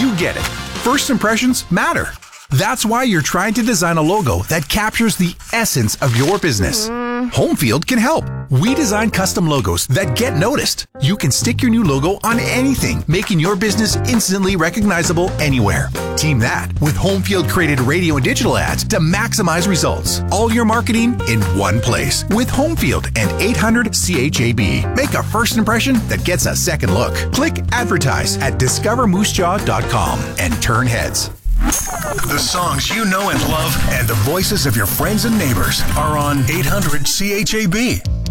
You get it. First impressions matter. That's why you're trying to design a logo that captures the essence of your business. Homefield can help. We design custom logos that get noticed. You can stick your new logo on anything, making your business instantly recognizable anywhere. Team that with Homefield created radio and digital ads to maximize results. All your marketing in one place. With Homefield and 800 CHAB. Make a first impression that gets a second look. Click advertise at discovermoosejaw.com and turn heads. The songs you know and love and the voices of your friends and neighbors are on 800 CHAB.